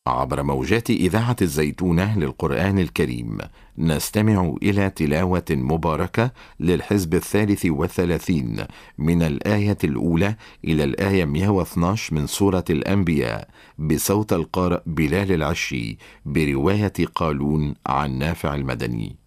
عبر موجات إذاعة الزيتونة للقرآن الكريم نستمع إلى تلاوة مباركة للحزب 33 من الآية الأولى إلى الآية 112 من سورة الأنبياء بصوت القارئ بلال العشي برواية قالون عن نافع المدني.